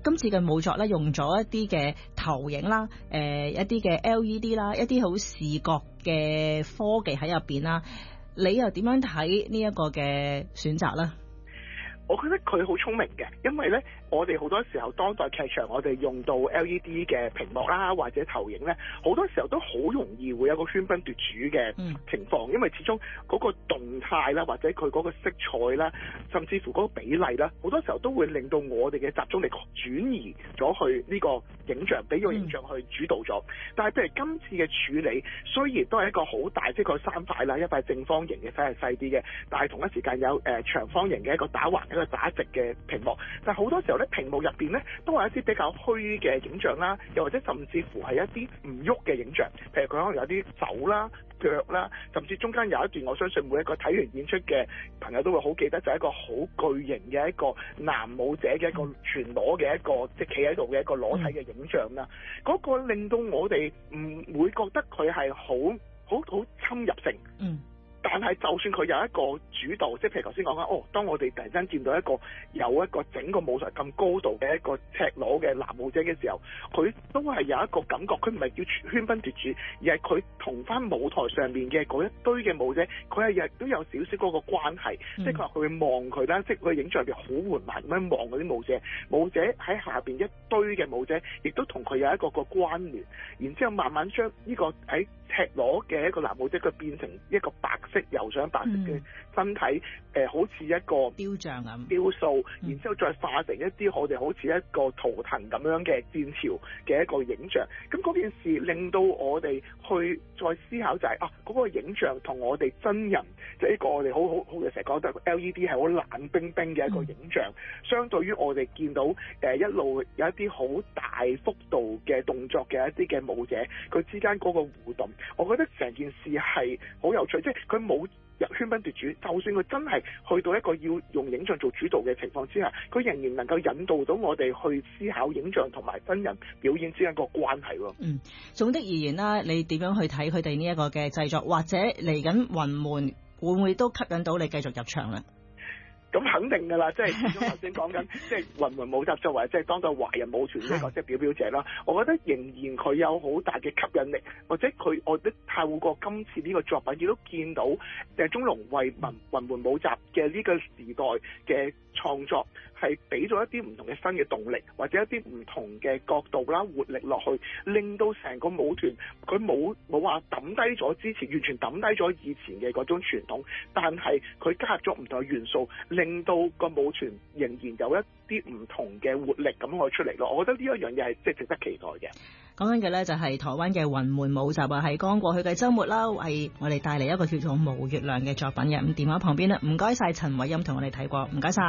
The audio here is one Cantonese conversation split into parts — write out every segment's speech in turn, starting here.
今次嘅舞作咧用咗一啲嘅投影啦，一啲嘅 LED 啦，一啲好視覺嘅科技喺入邊啦，你又點樣睇呢一個嘅選擇咧？ 我覺得佢好聰明嘅，因為咧，我哋好多時候當代劇場，我哋用到 LED 嘅屏幕啦，或者投影咧，好多時候都好容易會有個喧賓奪主嘅情況，因為始終嗰個動態啦，或者佢嗰個色彩啦，甚至乎嗰個比例啦，好多時候都會令到我哋嘅集中力轉移咗去呢個影像，俾個影像去主導咗。但係譬如今次嘅處理，雖然都係一個好大，即係佢3塊啦，一塊正方形嘅，細係細啲嘅，但係同一時間有長方形嘅一個打橫一個打直嘅屏幕，但係好多時候咧，屏幕入邊咧都係一啲比較虛嘅影像啦，又或者甚至乎係一啲唔喐嘅影像，譬如佢可能有啲手啦、腳啦，甚至中間有一段，我相信每一個睇完演出嘅朋友都會好記得，就係一個好巨型嘅一個男舞者嘅一個全裸嘅一個即係企喺度嘅一個裸體嘅影像啦，嗰個令到我哋唔會覺得佢係好侵入性。但係就算佢有一個主導，即係譬如頭先講緊，當我哋突然間見到有一個整個舞台咁高度嘅一個赤裸嘅男舞者嘅時候，佢都係有一個感覺，佢唔係叫喧賓奪主，而係佢同翻舞台上面嘅嗰一堆嘅舞者，佢係亦都有少少嗰個關係，即係佢話佢會望佢啦，即係佢影像入邊好緩慢咁樣望嗰啲舞者，舞者喺下邊一堆嘅舞者，亦都同佢有一個關聯，然之後慢慢將呢個喺赤裸嘅一個男舞者，佢變成一個白色油上白色嘅身體，好似一個雕像咁雕塑，然之後再化成一啲我哋好似一個圖騰咁樣嘅戰潮嘅一個影像。咁嗰件事令到我哋去再思考就係嗰個影像同我哋真人，即係一個我哋好成日講得 LED 係好冷冰冰嘅一個影像，相對於我哋見到一路有一啲好大幅度嘅動作嘅一啲嘅舞者，佢之間嗰個互動，我覺得成件事係好有趣，即係佢冇喧賓奪主，就算佢真係去到一個要用影像做主導嘅情況之下，佢仍然能夠引導到我哋去思考影像同埋真人表演之間個關係喎。 總的而言啦，你點樣去睇佢哋呢一個嘅製作，或者嚟緊雲門會唔會都吸引到你繼續入場咧？ 咁肯定㗎啦，即係始終頭先講緊，即係雲門舞集作為即係當代華人舞團呢個即係表者啦，我覺得仍然佢有好大嘅吸引力，或者我覺得透過今次呢個作品亦都見到鄭中龍為雲門舞集嘅呢個時代嘅創作係俾咗一啲唔同嘅新嘅動力，或者一啲唔同嘅角度啦、活力落去，令到成個舞團佢冇話抌低咗之前，完全抌低咗以前嘅嗰種傳統，但係佢加入咗唔同嘅元素，令到個舞團仍然有一啲唔同嘅活力咁可以出嚟咯。我覺得呢一樣嘢係即係值得期待嘅。 講緊嘅咧就係台灣嘅雲門舞集啊，喺剛過去嘅週末啦，為我哋帶嚟一個叫做《無月亮》嘅作品嘅。咁電話旁邊咧，唔該晒陳偉音同我哋睇過，唔該晒。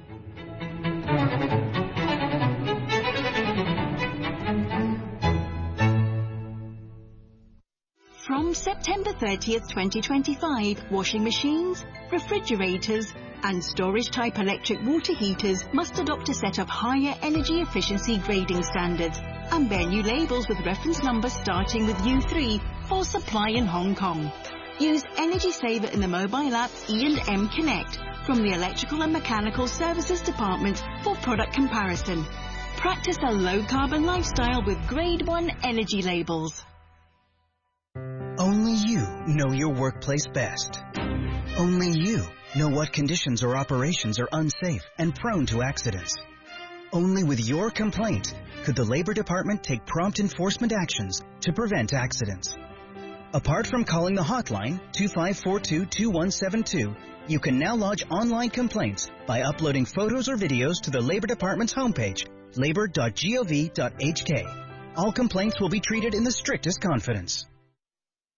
From September 30th, 2025, washing machines, refrigerators, and storage-type electric water heaters must adopt a set of higher energy efficiency grading standards and bear new labels with reference numbers starting with U3 for supply in Hong Kong. Use Energy Saver in the mobile apps E&M Connect from the Electrical and Mechanical Services Department for product comparison. Practice a low-carbon lifestyle with Grade 1 energy labels. Only you know your workplace best. Only you know what conditions or operations are unsafe and prone to accidents. Only with your complaint could the Labor Department take prompt enforcement actions to prevent accidents. Apart from calling the hotline 2542-2172, you can now lodge online complaints by uploading photos or videos to the Labor Department's homepage, labor.gov.hk. All complaints will be treated in the strictest confidence.